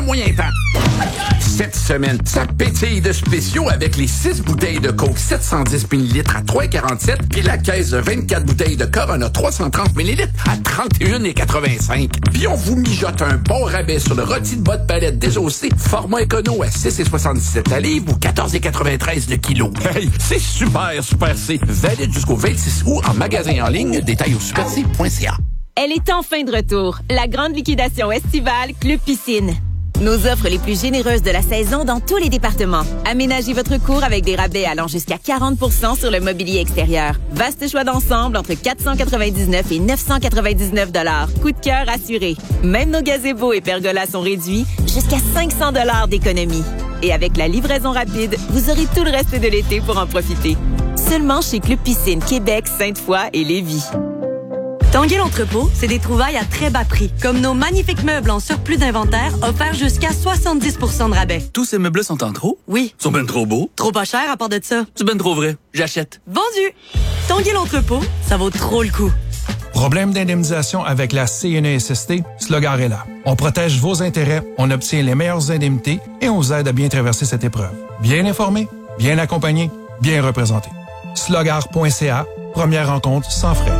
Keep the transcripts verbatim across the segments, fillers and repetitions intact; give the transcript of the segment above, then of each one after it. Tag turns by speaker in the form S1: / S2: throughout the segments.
S1: moyen temps. Cette semaine, ça pétille de spéciaux avec les six bouteilles de Coke sept cent dix millilitres à trois virgule quarante-sept et la caisse de vingt-quatre bouteilles de Corona trois cent trente millilitres à trente et un virgule quatre-vingt-cinq. Puis on vous mijote un bon rabais sur le rôti de bas de palette désossé, format écono à six virgule soixante-dix-sept la livre ou quatorze virgule quatre-vingt-treize le kilo. Hey, c'est super, super C. Valide jusqu'au vingt-six août en magasin en ligne. Détail au super c point c a.
S2: Elle est enfin de retour. La grande liquidation estivale Club Piscine. Nos offres les plus généreuses de la saison dans tous les départements. Aménagez votre cour avec des rabais allant jusqu'à quarante pour cent sur le mobilier extérieur. Vaste choix d'ensemble entre quatre cent quatre-vingt-dix-neuf et neuf cent quatre-vingt-dix-neuf dollars. Coup de cœur assuré. Même nos gazebos et pergolas sont réduits jusqu'à cinq cents dollars d'économie. Et avec la livraison rapide, vous aurez tout le reste de l'été pour en profiter. Seulement chez Club Piscine Québec, Sainte-Foy et Lévis.
S3: Tanguay l'entrepôt, c'est des trouvailles à très bas prix, comme nos magnifiques meubles en surplus d'inventaire offerts jusqu'à soixante-dix pour cent de rabais.
S4: Tous ces meubles sont en trop?
S3: Oui.
S4: Ils sont ben trop beaux.
S3: Trop pas cher à part de ça.
S4: C'est ben trop vrai. J'achète.
S3: Vendu! Tanguay l'entrepôt, ça vaut trop le coup.
S5: Problème d'indemnisation avec la C N E S S T? Slogar est là. On protège vos intérêts, on obtient les meilleures indemnités et on vous aide à bien traverser cette épreuve. Bien informé, bien accompagné, bien représenté. slogar point c a, première rencontre sans frais.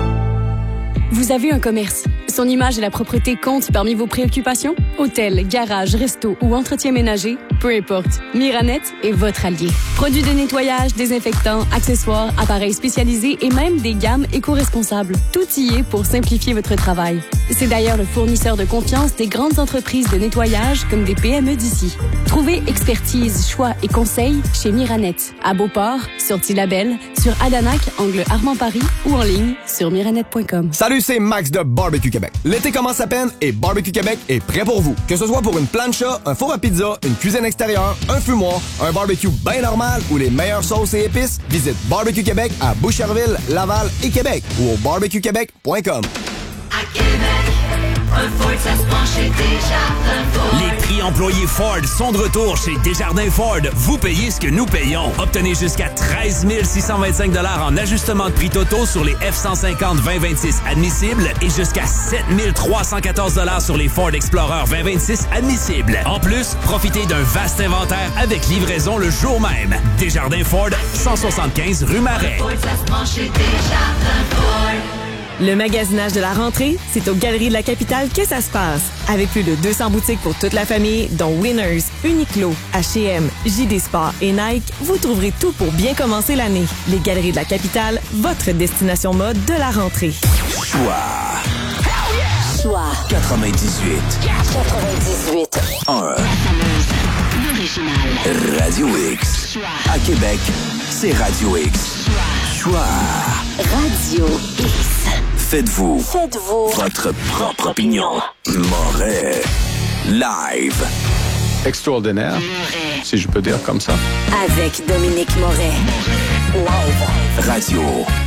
S6: Vous avez un commerce. Son image et la propreté comptent parmi vos préoccupations? Hôtel, garage, resto ou entretien ménager? Peu importe. Miranet est votre allié. Produits de nettoyage, désinfectants, accessoires, appareils spécialisés et même des gammes éco-responsables. Tout y est pour simplifier votre travail. C'est d'ailleurs le fournisseur de confiance des grandes entreprises de nettoyage comme des P M E d'ici. Trouvez expertise, choix et conseils chez Miranet. À Beauport, sur Tillabel, sur Adanac, angle Armand-Paris ou en ligne sur miranet point com.
S7: Salut, c'est Max de Barbecue Québec. L'été commence à peine et Barbecue Québec est prêt pour vous. Que ce soit pour une plancha, un four à pizza, une cuisine extérieure, un fumoir, un barbecue bien normal ou les meilleures sauces et épices, visite Barbecue Québec à Boucherville, Laval et Québec ou au barbecue québec point com.
S8: À Québec, un Ford, ça se prend chez Desjardins Ford.
S9: Les prix employés Ford sont de retour chez Desjardins Ford. Vous payez ce que nous payons. Obtenez jusqu'à treize mille six cent vingt-cinq dollars en ajustement de prix totaux sur les F cent cinquante vingt vingt-six admissibles et jusqu'à sept mille trois cent quatorze dollars sur les Ford Explorer vingt vingt-six admissibles. En plus, profitez d'un vaste inventaire avec livraison le jour même. Desjardins Ford, cent soixante-quinze rue Marais.
S8: Ford, ça se prend chez Desjardins Ford.
S2: Le magasinage de la rentrée, c'est aux Galeries de la Capitale que ça se passe. Avec plus de deux cents boutiques pour toute la famille, dont Winners, Uniqlo, H et M, J D Sport et Nike, vous trouverez tout pour bien commencer l'année. Les Galeries de la Capitale, votre destination mode de la rentrée.
S9: Choix.
S8: Choix.
S9: quatre-vingt-dix-huit.
S8: quatre-vingt-dix-huit.
S9: un.
S8: L'original.
S9: Radio X. À Québec, c'est Radio X. Choix.
S8: Radio X.
S9: Faites-vous.
S8: Faites-vous.
S9: Votre propre opinion. Moret. Live.
S10: Extraordinaire,
S8: Moret.
S10: si je peux dire comme ça.
S8: Avec Dominique Moret. Live.
S9: Radio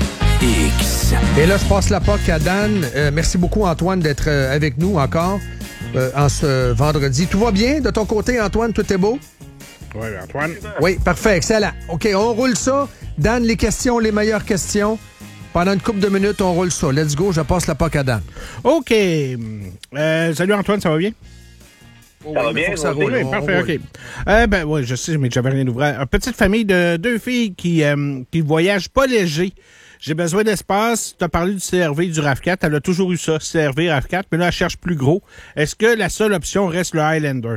S9: X.
S11: Et là, je passe la P O C à Dan. Euh, merci beaucoup, Antoine, d'être euh, avec nous encore euh, en ce vendredi. Tout va bien de ton côté, Antoine? Tout est beau?
S12: Oui, Antoine.
S11: Oui, parfait, excellent. OK, on roule ça. Dan, les questions, les meilleures questions. Pendant une couple de minutes, on roule ça. Let's go, je passe la P O C à Dan.
S12: OK. Euh, salut, Antoine, ça va bien?
S11: Ça va
S12: oui,
S11: bien, ça roule.
S12: Oui, parfait, OK. Euh, ben, oui, je sais, mais j'avais rien d'ouvert. Une petite famille de deux filles qui, euh, qui voyagent pas léger. J'ai besoin d'espace. Tu as parlé du C R V, du RAV quatre. Elle a toujours eu ça, C R V, RAV quatre, mais là, elle cherche plus gros. Est-ce que la seule option reste le Highlander?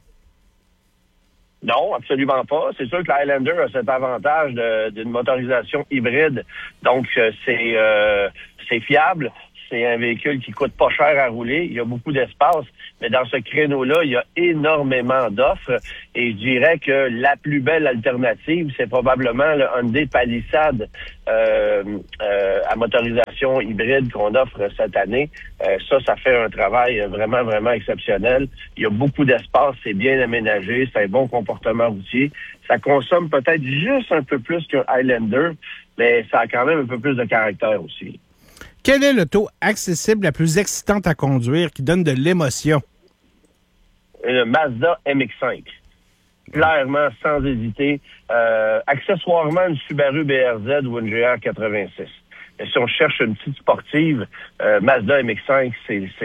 S13: Non, absolument pas. C'est sûr que la Highlander a cet avantage de, d'une motorisation hybride. Donc, euh, c'est, euh, c'est fiable. C'est un véhicule qui coûte pas cher à rouler. Il y a beaucoup d'espace. Mais dans ce créneau-là, il y a énormément d'offres. Et je dirais que la plus belle alternative, c'est probablement le Hyundai Palisade euh, euh, à motorisation hybride qu'on offre cette année. Euh, ça, ça fait un travail vraiment, vraiment exceptionnel. Il y a beaucoup d'espace, c'est bien aménagé, c'est un bon comportement routier. Ça consomme peut-être juste un peu plus qu'un Highlander, mais ça a quand même un peu plus de caractère aussi.
S12: Quel est l'auto accessible la plus excitante à conduire qui donne de l'émotion?
S13: Une Mazda M X cinq. Clairement, sans hésiter. Euh, accessoirement, une Subaru B R Z ou une G R quatre-vingt-six. Mais si on cherche une petite sportive, euh, Mazda M X cinq, c'est, c'est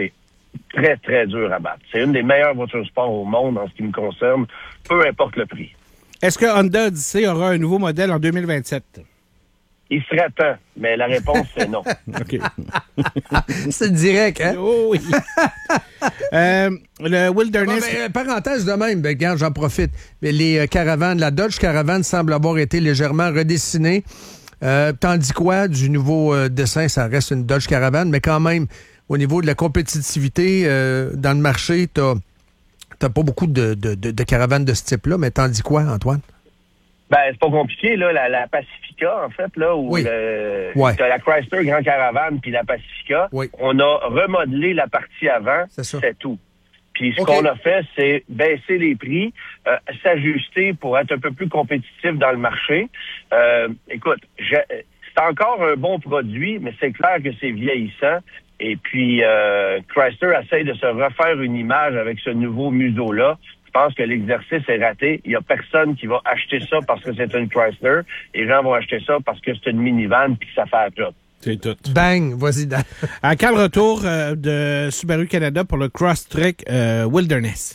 S13: très, très dur à battre. C'est une des meilleures voitures sport au monde en ce qui me concerne, peu importe le prix.
S12: Est-ce que Honda Odyssey aura un nouveau modèle en deux mille vingt-sept?
S13: Il serait temps, mais la réponse, c'est non.
S12: OK.
S11: C'est direct, hein?
S12: Oh oui. euh, le Wilderness...
S11: Ah, ben, parenthèse de même, ben, regarde, j'en profite. Mais les euh, caravanes, la Dodge Caravan semble avoir été légèrement redessinée. Euh, tandis quoi, du nouveau euh, dessin, ça reste une Dodge Caravan, mais quand même, au niveau de la compétitivité euh, dans le marché, t'as, t'as pas beaucoup de, de, de, de caravanes de ce type-là, mais tandis quoi, Antoine?
S13: Ben, c'est pas compliqué, là, la, la Pacifica, en fait, là, où
S11: oui.
S13: le,
S11: ouais.
S13: t'as la Chrysler Grand Caravan puis la Pacifica.
S11: Oui.
S13: On a remodelé la partie avant, c'est, c'est tout. Puis ce okay. qu'on a fait, c'est baisser les prix, euh, s'ajuster pour être un peu plus compétitif dans le marché. Euh, écoute, je, c'est encore un bon produit, mais c'est clair que c'est vieillissant. Et puis, euh, Chrysler essaye de se refaire une image avec ce nouveau museau-là. Je pense que l'exercice est raté. Il y a personne qui va acheter ça parce que c'est une Chrysler. Les gens vont acheter ça parce que c'est une minivan puis que ça fait un job.
S12: C'est tout.
S11: Bang! Vas-y, Dan.
S12: À quel retour euh, de Subaru Canada pour le Crosstrek euh, Wilderness?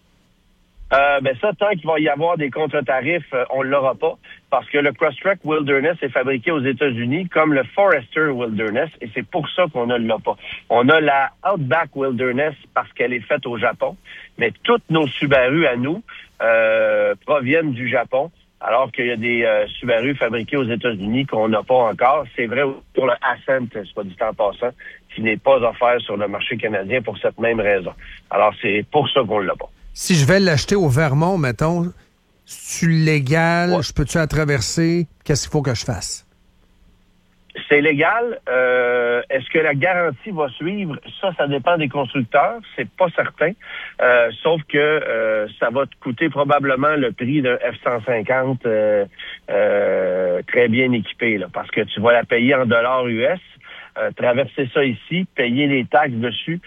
S13: Euh, ben ça, tant qu'il va y avoir des contre-tarifs, euh, on ne l'aura pas. Parce que le Crosstrek Wilderness est fabriqué aux États-Unis comme le Forester Wilderness, et c'est pour ça qu'on ne l'a pas. On a la Outback Wilderness parce qu'elle est faite au Japon, mais toutes nos Subaru à nous euh, proviennent du Japon, alors qu'il y a des euh, Subaru fabriqués aux États-Unis qu'on n'a pas encore. C'est vrai pour le Ascent, soit dit en passant, qui n'est pas offert sur le marché canadien pour cette même raison. Alors, c'est pour ça qu'on ne l'a pas.
S11: Si je vais l'acheter au Vermont, mettons, c'est-tu légal? Ouais. Je peux-tu la traverser? Qu'est-ce qu'il faut que je fasse?
S13: C'est légal. Euh, est-ce que la garantie va suivre? Ça, ça dépend des constructeurs. C'est pas certain. Euh, sauf que euh, ça va te coûter probablement le prix d'un F cent cinquante euh, euh, très bien équipé, là, parce que tu vas la payer en dollars U S. Euh, traverser ça ici, payer les taxes dessus,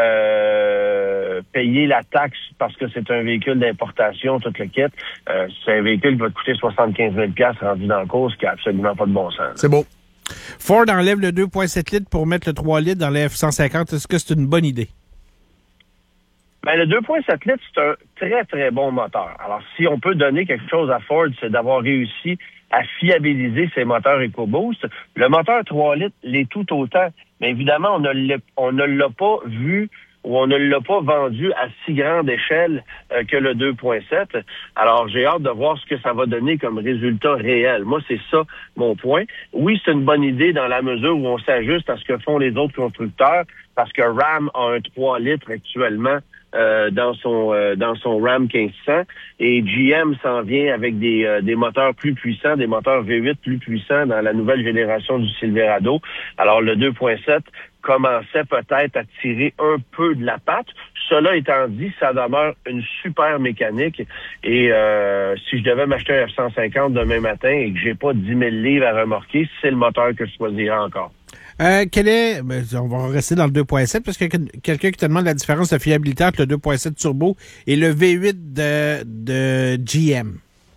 S13: euh, payer la taxe parce que c'est un véhicule d'importation, tout le kit. Euh, c'est un véhicule qui va te coûter soixante-quinze mille dollars rendu dans la course, qui n'a absolument pas de bon sens.
S11: C'est beau.
S12: Ford enlève le deux virgule sept litres pour mettre le trois litres dans le F cent cinquante. Est-ce que c'est une bonne idée?
S13: Ben, le deux virgule sept litres, c'est un très, très bon moteur. Alors, si on peut donner quelque chose à Ford, c'est d'avoir réussi à fiabiliser ses moteurs EcoBoost. Le moteur trois litres l'est tout autant, mais évidemment, on ne l'a, on ne l'a pas vu ou on ne l'a pas vendu à si grande échelle euh, que le deux virgule sept. Alors, j'ai hâte de voir ce que ça va donner comme résultat réel. Moi, c'est ça mon point. Oui, c'est une bonne idée dans la mesure où on s'ajuste à ce que font les autres constructeurs, parce que Ram a un trois litres actuellement Euh, dans son euh, dans son Ram quinze cents, et G M s'en vient avec des euh, des moteurs plus puissants, des moteurs V huit plus puissants dans la nouvelle génération du Silverado. Alors le deux virgule sept commençait peut-être à tirer un peu de la patte. Cela étant dit, ça demeure une super mécanique, et euh, si je devais m'acheter un F cent cinquante demain matin et que j'ai pas dix mille livres à remorquer, c'est le moteur que je choisirais encore.
S12: Euh, quel est, ben, on va rester dans le deux virgule sept, parce que quelqu'un qui te demande la différence de fiabilité entre le deux virgule sept turbo et le V huit de, de G M.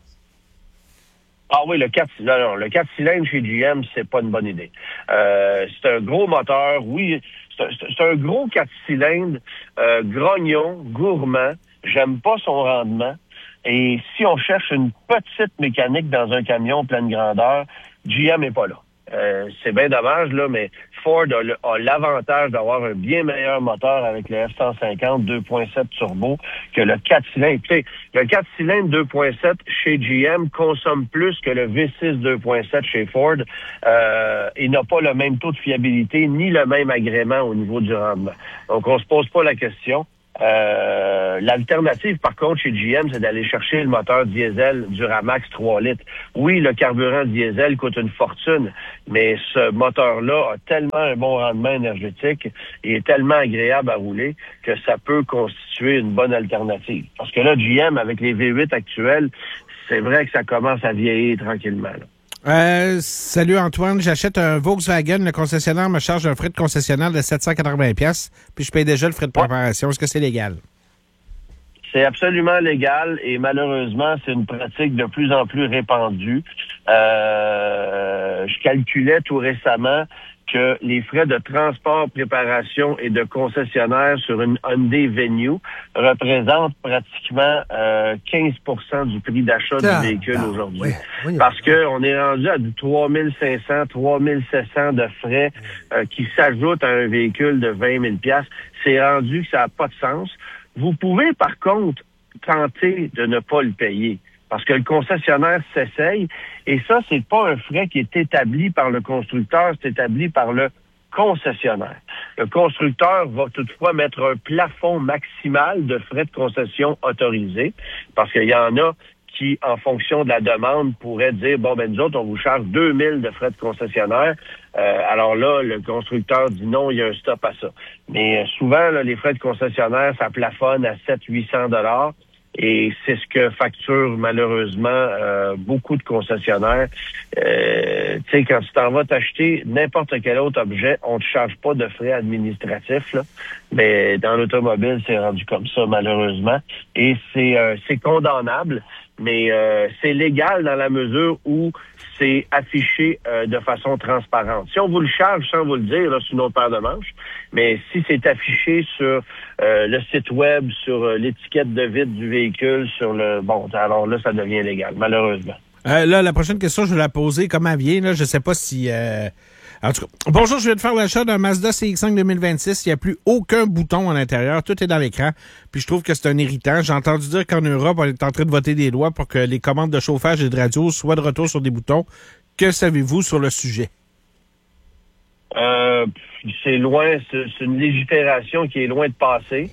S13: Ah oui, le quatre, non, non, le quatre cylindres chez G M, c'est pas une bonne idée. Euh, c'est un gros moteur, oui, c'est un, c'est un gros quatre cylindres, euh, grognon, gourmand. J'aime pas son rendement. Et si on cherche une petite mécanique dans un camion pleine grandeur, G M n'est pas là. Euh, c'est bien dommage, là, mais Ford a, le, a l'avantage d'avoir un bien meilleur moteur avec le F cent cinquante deux virgule sept turbo que le quatre cylindres. Écoutez, le quatre cylindres deux virgule sept chez G M consomme plus que le V six deux virgule sept chez Ford. Euh, il n'a pas le même taux de fiabilité ni le même agrément au niveau du rendement. Donc, on se pose pas la question. Euh, l'alternative, par contre, chez G M, c'est d'aller chercher le moteur diesel Duramax trois litres. Oui, le carburant diesel coûte une fortune, mais ce moteur-là a tellement un bon rendement énergétique et est tellement agréable à rouler que ça peut constituer une bonne alternative. Parce que là, G M, avec les V huit actuels, c'est vrai que ça commence à vieillir tranquillement, là.
S12: Euh, salut Antoine, j'achète un Volkswagen, le concessionnaire me charge un frais de concessionnaire de sept cent quatre-vingts dollars, puis je paye déjà le frais de préparation. Est-ce que c'est légal?
S13: C'est absolument légal, et malheureusement, c'est une pratique de plus en plus répandue. Euh, je calculais tout récemment que les frais de transport, préparation et de concessionnaire sur une Hyundai Venue représentent pratiquement euh, quinze pour cent du prix d'achat ah, du véhicule ah, aujourd'hui. Oui, oui, Parce oui. qu'on est rendu à du trois mille cinq cents, trois mille sept cents de frais euh, qui s'ajoutent à un véhicule de vingt mille dollars. C'est rendu que ça n'a pas de sens. Vous pouvez, par contre, tenter de ne pas le payer. Parce que le concessionnaire s'essaye, et ça, c'est pas un frais qui est établi par le constructeur, c'est établi par le concessionnaire. Le constructeur va toutefois mettre un plafond maximal de frais de concession autorisés, parce qu'il y en a qui, en fonction de la demande, pourraient dire, bon, ben nous autres, on vous charge deux mille de frais de concessionnaire. Euh, alors là, le constructeur dit non, il y a un stop à ça. Mais euh, souvent, là, les frais de concessionnaire, ça plafonne à sept cents à huit cents dollars. Et c'est ce que facturent malheureusement euh, beaucoup de concessionnaires. Euh, tu sais, quand tu t'en vas t'acheter n'importe quel autre objet, on te charge pas de frais administratifs, là. Mais dans l'automobile, c'est rendu comme ça, malheureusement. Et c'est euh, c'est condamnable, mais euh, c'est légal dans la mesure où c'est affiché euh, de façon transparente. Si on vous le charge sans vous le dire, là, c'est une autre paire de manches. Mais si c'est affiché sur euh, le site web, sur euh, l'étiquette de vide du véhicule, sur le... Bon, alors là, ça devient légal, malheureusement.
S12: Euh, là, la prochaine question, je vais la poser comme elle vient. Là, je sais pas si... Euh... En tout cas, bonjour, je viens de faire l'achat d'un Mazda C X cinq deux mille vingt-six. Il n'y a plus aucun bouton à l'intérieur. Tout est dans l'écran. Puis je trouve que c'est un irritant. J'ai entendu dire qu'en Europe, on est en train de voter des lois pour que les commandes de chauffage et de radio soient de retour sur des boutons. Que savez-vous sur le sujet?
S13: Euh, c'est loin, c'est, c'est une légifération qui est loin de passer.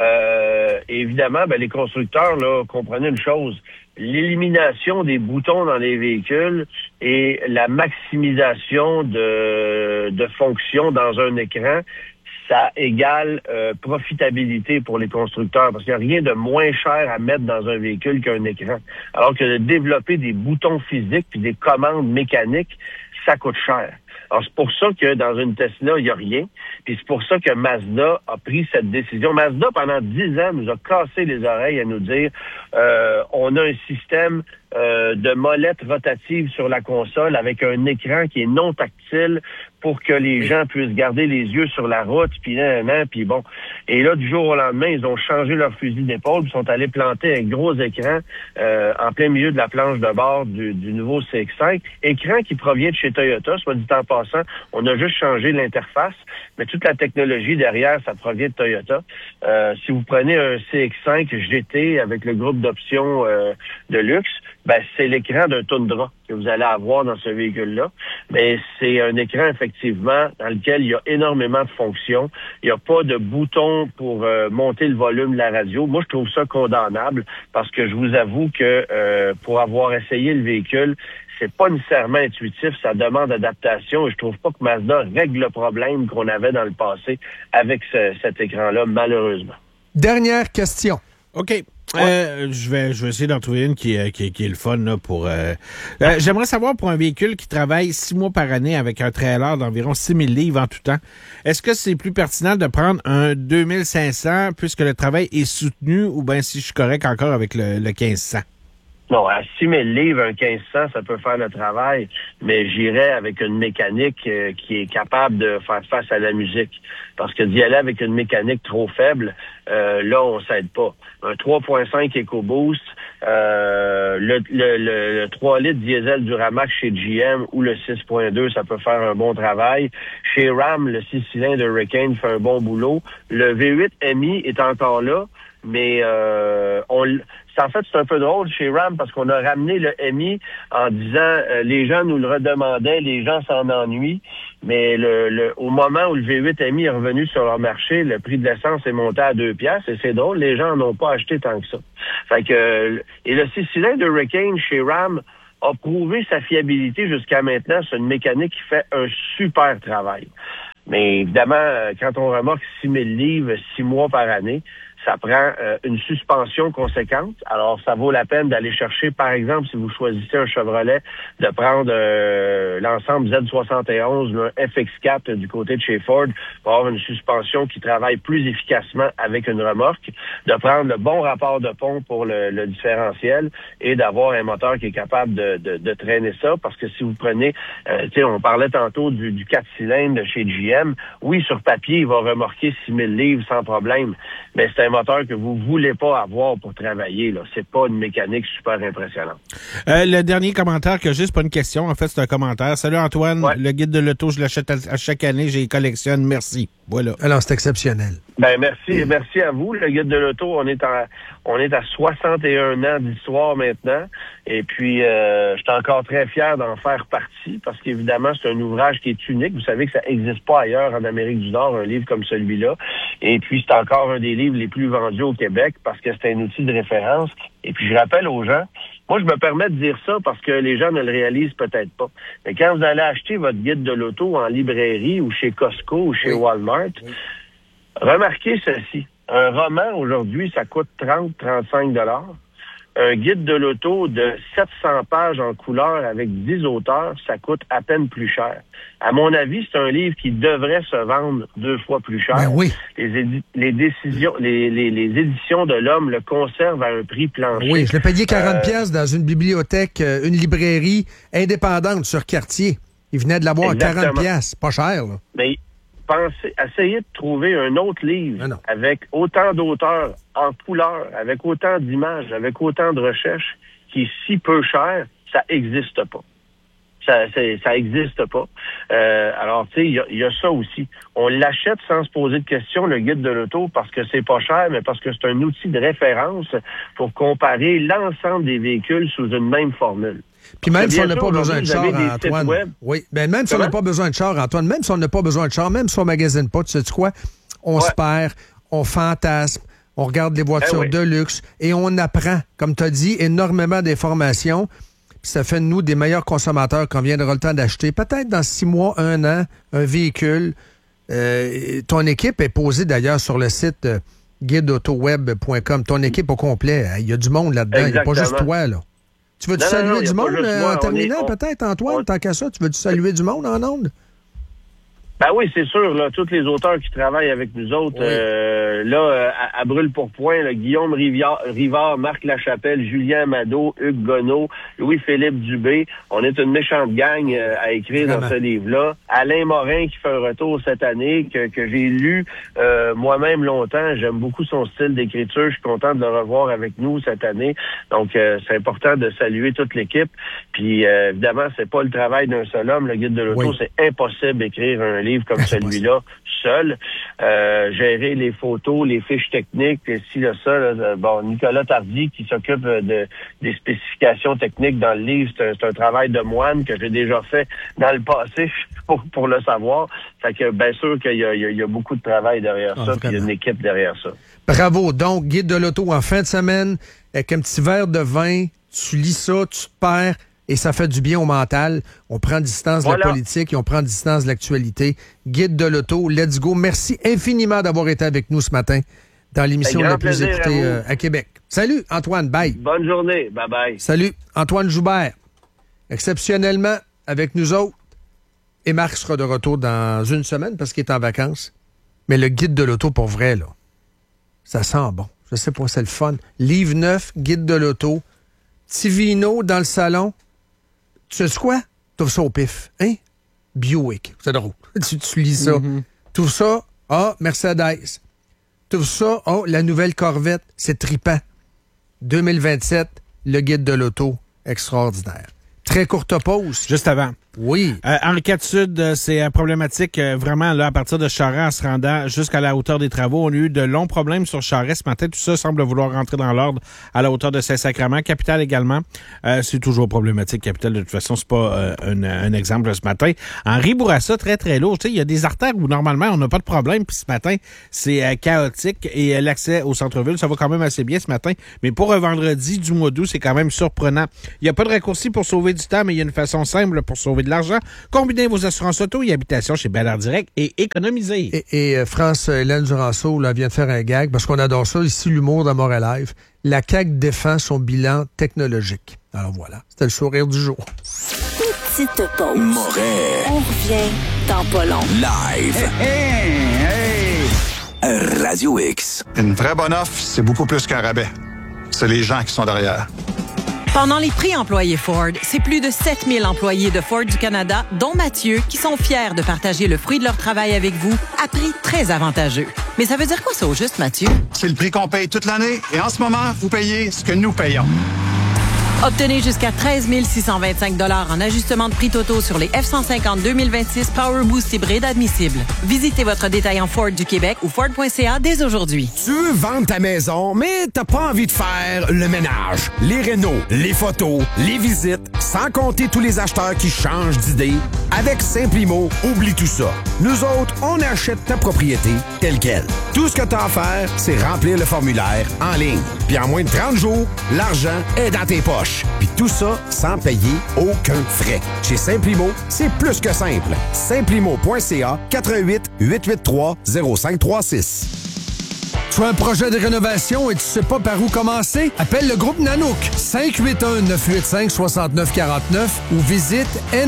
S13: Euh, évidemment, ben, les constructeurs, là, comprenez une chose. L'élimination des boutons dans les véhicules et la maximisation de, de fonctions dans un écran, ça égale euh, profitabilité pour les constructeurs, parce qu'il n'y a rien de moins cher à mettre dans un véhicule qu'un écran. Alors que de développer des boutons physiques puis des commandes mécaniques, ça coûte cher. Alors, c'est pour ça que dans une Tesla, il n'y a rien. Puis c'est pour ça que Mazda a pris cette décision. Mazda, pendant dix ans, nous a cassé les oreilles à nous dire euh, on a un système euh, de molette rotative sur la console avec un écran qui est non tactile pour que les gens puissent garder les yeux sur la route, puis nan, nan, puis bon. Et là, du jour au lendemain, ils ont changé leur fusil d'épaule, ils sont allés planter un gros écran euh, en plein milieu de la planche de bord du, du nouveau C X cinq. Écran qui provient de chez Toyota, soit dit en passant. On a juste changé l'interface, mais toute la technologie derrière, ça provient de Toyota. Euh, si vous prenez un C X cinq G T avec le groupe d'options euh, de luxe, ben c'est l'écran d'un Tundra que vous allez avoir dans ce véhicule-là. Mais c'est un écran, effectivement, dans lequel il y a énormément de fonctions. Il n'y a pas de bouton pour euh, monter le volume de la radio. Moi, je trouve ça condamnable parce que je vous avoue que euh, pour avoir essayé le véhicule, c'est pas nécessairement intuitif, ça demande adaptation et je trouve pas que Mazda règle le problème qu'on avait dans le passé avec ce, cet écran-là, malheureusement.
S11: Dernière question.
S12: OK. Ouais. Euh, je vais je vais essayer d'en trouver une qui, qui, qui est le fun là, pour... Euh... Euh, j'aimerais savoir pour un véhicule qui travaille six mois par année avec un trailer d'environ six mille livres en tout temps, est-ce que c'est plus pertinent de prendre un deux mille cinq cents puisque le travail est soutenu ou bien si je suis correct encore avec le, le quinze cents?
S13: Non, à six mille livres, un quinze cents, ça peut faire le travail, mais j'irais avec une mécanique euh, qui est capable de faire face à la musique. Parce que d'y aller avec une mécanique trop faible, euh, là, on s'aide pas. Un trois virgule cinq EcoBoost, euh, le, le, le, le trois litres diesel Duramax chez G M ou le six virgule deux, ça peut faire un bon travail. Chez Ram, le six cylindres Hurricane fait un bon boulot. Le V huit M I est encore là, mais euh, on en fait, c'est un peu drôle chez Ram parce qu'on a ramené le M I en disant euh, les gens nous le redemandaient, les gens s'en ennuient, mais le, le au moment où le V huit M I est revenu sur leur marché, le prix de l'essence est monté à deux piastres et c'est drôle, les gens n'ont pas acheté tant que ça. Fait que et le six cylindres Hurricane chez Ram a prouvé sa fiabilité jusqu'à maintenant. C'est une mécanique qui fait un super travail. Mais évidemment, quand on remarque six mille livres, six mois par année, ça prend euh, une suspension conséquente. Alors, ça vaut la peine d'aller chercher, par exemple, si vous choisissez un Chevrolet, de prendre euh, l'ensemble Z soixante et onze, le F X quatre du côté de chez Ford, pour avoir une suspension qui travaille plus efficacement avec une remorque, de prendre le bon rapport de pont pour le, le différentiel et d'avoir un moteur qui est capable de, de, de traîner ça. Parce que si vous prenez, euh, tu sais, on parlait tantôt du, du quatre cylindres de chez G M, oui, sur papier, il va remorquer six mille livres sans problème, mais c'est un moteur que vous voulez pas avoir pour travailler, là. C'est pas une mécanique super impressionnante.
S12: Euh, le dernier commentaire que j'ai, c'est pas une question, en fait, c'est un commentaire. Salut Antoine,
S13: ouais.
S12: Le guide de l'auto, je l'achète à, à chaque année, j'ai les collectionne, merci. Voilà.
S11: Alors, c'est exceptionnel.
S13: Ben merci, merci à vous, le guide de l'auto. On est à on est à soixante et un ans d'histoire maintenant, et puis euh, je suis encore très fier d'en faire partie parce qu'évidemment c'est un ouvrage qui est unique. Vous savez que ça n'existe pas ailleurs en Amérique du Nord, un livre comme celui-là. Et puis c'est encore un des livres les plus vendus au Québec parce que c'est un outil de référence. Et puis je rappelle aux gens, moi je me permets de dire ça parce que les gens ne le réalisent peut-être pas. Mais quand vous allez acheter votre guide de l'auto en librairie ou chez Costco ou chez oui. Walmart, oui. remarquez ceci. Un roman, aujourd'hui, ça coûte trente à trente-cinq dollars. Un guide de l'auto de sept cents pages en couleur avec dix auteurs, ça coûte à peine plus cher. À mon avis, c'est un livre qui devrait se vendre deux fois plus cher.
S11: Ben oui.
S13: Les, édi- les décisions, les, les, les éditions de l'Homme le conservent à un prix plancher.
S11: Oui, je l'ai payé quarante piastres dans une bibliothèque, une librairie indépendante sur quartier. Il venait de l'avoir à quarante piastres. Pas cher, là.
S13: Mais pensez, essayez de trouver un autre livre
S11: ah
S13: avec autant d'auteurs en couleur, avec autant d'images, avec autant de recherches, qui est si peu cher, ça n'existe pas. Ça, c'est, ça existe pas. Euh, alors, tu sais, il y, y a ça aussi. On l'achète sans se poser de questions, le guide de l'auto, parce que c'est pas cher, mais parce que c'est un outil de référence pour comparer l'ensemble des véhicules sous une même formule.
S11: Puis même si on n'a pas besoin de char, Antoine. Oui, ben même si on n'a pas besoin de char, Antoine, même si on n'a pas besoin de char, même si on ne magasine pas, tu sais quoi? On ouais. se perd, on fantasme, on regarde les voitures ben oui. de luxe et on apprend, comme tu as dit, énormément d'informations. Puis ça fait de nous des meilleurs consommateurs quand viendra le temps d'acheter. Peut-être dans six mois, un an, un véhicule. Euh, ton équipe est posée d'ailleurs sur le site euh, guide auto web point com. Ton équipe au complet. Il y a du monde là-dedans. Il n'y a pas juste toi, là. Tu veux-tu saluer non, non, du monde euh, en terminant, on... peut-être, Antoine, on... tant qu'à ça? Tu veux-tu saluer du monde en ondes?
S13: Ben oui, c'est sûr, là, tous les auteurs qui travaillent avec nous autres, oui. euh, là, euh, à, à brûle-pour-point, là, Guillaume Rivard, Rivard, Marc Lachapelle, Julien Amado, Hugues Gonneau, Louis-Philippe Dubé, on est une méchante gang euh, à écrire Vraiment. Dans ce livre-là. Alain Morin qui fait un retour cette année, que, que j'ai lu euh, moi-même longtemps. J'aime beaucoup son style d'écriture. Je suis content de le revoir avec nous cette année. Donc, euh, c'est important de saluer toute l'équipe. Puis, euh, évidemment, c'est pas le travail d'un seul homme, le guide de l'auto. Oui. C'est impossible d'écrire un livre comme ah, celui-là seul. Euh, gérer les photos, les fiches techniques, si là, ça, là, bon, Nicolas Tardy qui s'occupe de des spécifications techniques dans le livre, c'est un, c'est un travail de moine que j'ai déjà fait dans le passé pour, pour le savoir. Fait que bien sûr qu'il y a, il y a, il y a beaucoup de travail derrière ah, ça, puis il y a une équipe derrière ça.
S11: Bravo. Donc, guide de l'auto en fin de semaine, avec un petit verre de vin, tu lis ça, tu te perds, et ça fait du bien au mental. On prend distance voilà. de la politique et on prend distance de l'actualité. Guide de l'auto, let's go. Merci infiniment d'avoir été avec nous ce matin dans l'émission la plus écoutée à, à Québec. Salut, Antoine. Bye.
S13: Bonne journée. Bye-bye.
S11: Salut, Antoine Joubert. Exceptionnellement avec nous autres. Et Marc sera de retour dans une semaine parce qu'il est en vacances. Mais le guide de l'auto, pour vrai, là, ça sent bon. Je sais pas, c'est le fun. Livre neuf, guide de l'auto. Petit vino dans le salon. Tu sais quoi? Tu ça au pif. Hein? Buick. C'est drôle. tu, tu lis ça. Mm-hmm. Tout ça, ah, Mercedes. Tout ça, oh, la nouvelle Corvette. C'est trippant. deux mille vingt-sept, le guide de l'auto. Extraordinaire. Très courte pause.
S12: Juste avant.
S11: Oui.
S12: Euh, Henri quatre Sud, euh, c'est euh, problématique euh, vraiment là à partir de Charest en se rendant jusqu'à la hauteur des travaux. On a eu de longs problèmes sur Charest ce matin. Tout ça semble vouloir rentrer dans l'ordre à la hauteur de Saint-Sacrement. Capitale également. Euh, c'est toujours problématique. Capitale, de toute façon, c'est pas euh, un, un exemple ce matin. Henri Bourassa, très, très lourd. Tu sais, il y a des artères où normalement on n'a pas de problème. Puis ce matin, c'est euh, chaotique. Et euh, l'accès au centre-ville, ça va quand même assez bien ce matin. Mais pour un vendredi du mois d'août, c'est quand même surprenant. Il n'y a pas de raccourci pour sauver sauver du temps, mais il y a une façon simple pour sauver de l'argent. Combinez vos assurances auto et habitation chez Bel Air Direct et économisez.
S11: Et, et euh, France Hélène Duranceau là, vient de faire un gag, parce qu'on adore ça, ici, l'humour dans Montréal Live. La C A Q défend son bilan technologique. Alors voilà, c'était le sourire du jour.
S14: Petite pause.
S15: Moret.
S14: On revient dans pas long.
S15: Live.
S16: Hey, hey.
S15: Radio X.
S16: Une vraie bonne offre, c'est beaucoup plus qu'un rabais. C'est les gens qui sont derrière.
S17: Pendant les prix employés Ford, c'est plus de sept mille employés de Ford du Canada, dont Mathieu, qui sont fiers de partager le fruit de leur travail avec vous à prix très avantageux. Mais ça veut dire quoi ça au juste, Mathieu?
S16: C'est le prix qu'on paye toute l'année et en ce moment, vous payez ce que nous payons.
S17: Obtenez jusqu'à treize mille six cent vingt-cinq dollars en ajustement de prix totaux sur les F cent cinquante deux mille vingt-six Power Boost hybride admissibles. Visitez votre détaillant Ford du Québec ou Ford point C A dès aujourd'hui.
S18: Tu veux vendre ta maison, mais t'as pas envie de faire le ménage, les rénaux, les photos, les visites, sans compter tous les acheteurs qui changent d'idée. Avec Simplimo, oublie tout ça. Nous autres, on achète ta propriété telle quelle. Tout ce que t'as à faire, c'est remplir le formulaire en ligne. Puis en moins de trente jours, l'argent est dans tes poches. Puis tout ça sans payer aucun frais. Chez Simplimo, c'est plus que simple. Simplimo point C A quatre un huit, huit huit trois, zéro cinq trois six.
S11: Tu as un projet de rénovation et tu sais pas par où commencer? Appelle le groupe Nanook cinq huit un, neuf huit cinq, six neuf quatre neuf ou visite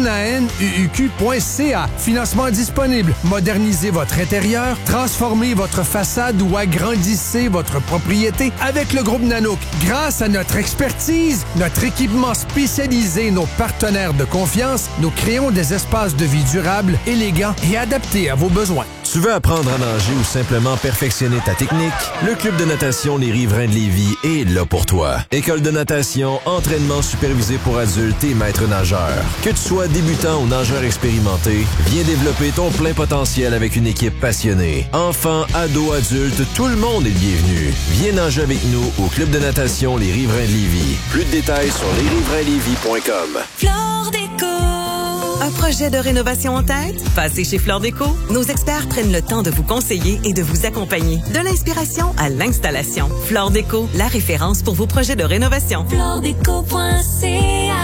S11: nanuq point c a. Financement disponible. Modernisez votre intérieur, transformez votre façade ou agrandissez votre propriété avec le groupe Nanook. Grâce à notre expertise, notre équipement spécialisé et nos partenaires de confiance, nous créons des espaces de vie durables, élégants et adaptés à vos besoins.
S19: Tu veux apprendre à nager ou simplement perfectionner ta technique? Le Club de natation Les Riverains de Lévis est là pour toi. École de natation, entraînement supervisé pour adultes et maître nageur. Que tu sois débutant ou nageur expérimenté, viens développer ton plein potentiel avec une équipe passionnée. Enfants, ados, adultes, tout le monde est le bienvenu. Viens nager avec nous au Club de natation Les Riverains de Lévis. Plus de détails sur les riverains lévis point com.
S20: Flore Déco. Un projet de rénovation en tête? Passez chez Flore Déco. Nos experts prennent le temps de vous conseiller et de vous accompagner. De l'inspiration à l'installation. Flore Déco, la référence pour vos projets de rénovation.
S14: flore déco point c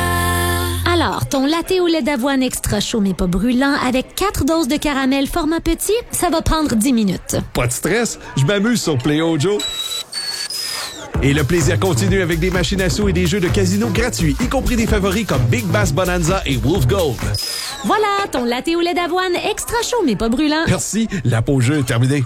S14: a. Alors, ton latte au lait d'avoine extra chaud mais pas brûlant avec quatre doses de caramel format petit, ça va prendre dix minutes.
S21: Pas de stress, je m'amuse sur Play Ojo. Et le plaisir continue avec des machines à sous et des jeux de casino gratuits, y compris des favoris comme Big Bass Bonanza et Wolf Gold.
S14: Voilà, ton latte au lait d'avoine extra chaud mais pas brûlant.
S21: Merci, la pause jeu est terminée.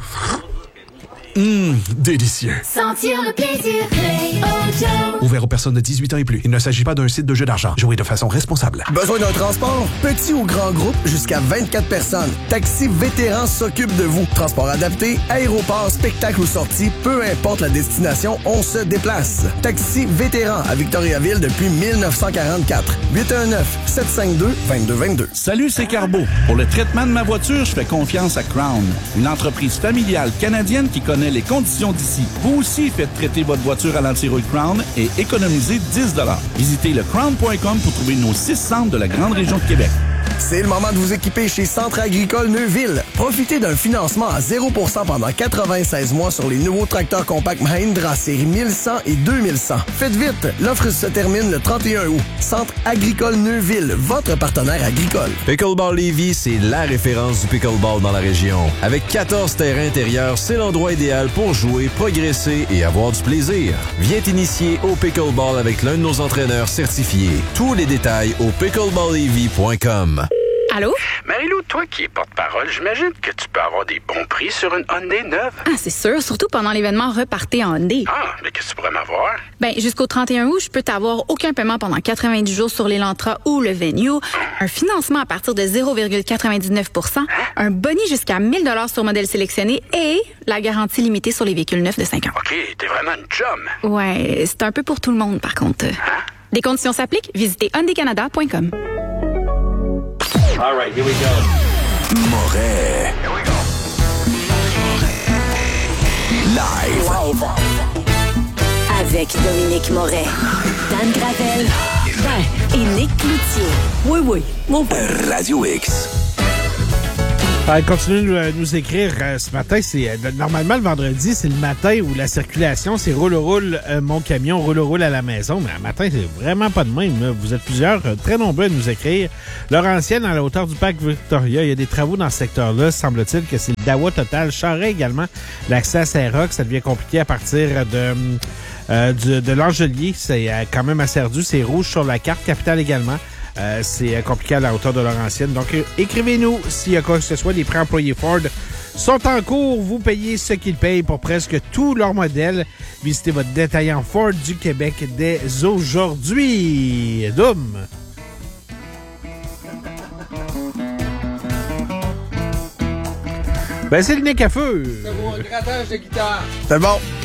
S21: Hum, délicieux.
S8: Sentir le plaisir, Play Ojo.
S21: Ouvert aux personnes de dix-huit ans et plus. Il ne s'agit pas d'un site de jeu d'argent. Jouez de façon responsable.
S7: Besoin d'un transport? Petit ou grand groupe, jusqu'à vingt-quatre personnes. Taxi Vétéran s'occupe de vous. Transport adapté, aéroport, spectacle ou sortie, peu importe la destination, on se déplace. Taxi Vétéran à Victoriaville depuis mille neuf cent quarante-quatre. huit un neuf, sept cinq deux, deux deux deux deux.
S22: Salut, c'est Carbo. Pour le traitement de ma voiture, je fais confiance à Crown, une entreprise familiale canadienne qui connaît les conditions d'ici. Vous aussi faites traiter votre voiture à l'antirouille Crown et économisez dix dollars. Visitez le crown point com pour trouver nos six centres de la grande région de Québec.
S7: C'est le moment de vous équiper chez Centre agricole Neuville. Profitez d'un financement à zéro pour cent pendant quatre-vingt-seize mois sur les nouveaux tracteurs compacts Mahindra série mille cent et deux mille cent. Faites vite, l'offre se termine le trente et un août. Centre agricole Neuville, votre partenaire agricole.
S19: Pickleball Lévis, c'est la référence du pickleball dans la région. Avec quatorze terrains intérieurs, c'est l'endroit idéal pour jouer, progresser et avoir du plaisir. Viens t'initier au pickleball avec l'un de nos entraîneurs certifiés. Tous les détails au pickleball lévis point com.
S23: Allô?
S24: Marie-Lou, toi qui es porte-parole, j'imagine que tu peux avoir des bons prix sur une Hyundai neuve.
S23: Ah, c'est sûr, surtout pendant l'événement Repartez en Hyundai.
S24: Ah, mais qu'est-ce que tu pourrais m'avoir?
S23: Ben, jusqu'au trente et un août, je peux t'avoir aucun paiement pendant quatre-vingt-dix jours sur l'Elantra ou le Venue, un financement à partir de zéro virgule quatre-vingt-dix-neuf pour cent, hein? Un boni jusqu'à mille dollars sur modèle sélectionné et la garantie limitée sur les véhicules neufs de cinq ans.
S24: OK, t'es vraiment une chum.
S23: Ouais, c'est un peu pour tout le monde, par contre. Hein? Les conditions s'appliquent, visitez hyundai canada point com.
S15: All right, here we go. Moret. Here we go. Live.
S14: Live. Avec Dominique Moret, Dan Gravel et Nick Cloutier.
S23: Oui, oui. Mon
S15: Radio X.
S12: Ah, continuez de nous, nous écrire euh, ce matin. C'est euh, normalement le vendredi, c'est le matin où la circulation, c'est roule roule euh, mon camion, roule roule à la maison. Mais le matin, c'est vraiment pas de même. Là. Vous êtes plusieurs, euh, très nombreux à nous écrire. Laurentienne, à la hauteur du parc Victoria, il y a des travaux dans ce secteur-là. Semble-t-il que c'est le Dawa total. Charret également. L'accès à Saint-Roch, ça devient compliqué à partir de euh, du, de l'Angelier. C'est euh, quand même assez ardu. C'est rouge sur la carte. Capitale également. Euh, c'est compliqué à la hauteur de Laurentienne. Donc, euh, écrivez-nous s'il y a quoi que ce soit. Les pré-employés Ford sont en cours. Vous payez ce qu'ils payent pour presque tous leurs modèles. Visitez votre détaillant Ford du Québec dès aujourd'hui. Doom! Ben, c'est le nez à feu.
S11: C'est bon, grattage de guitare.
S7: C'est bon.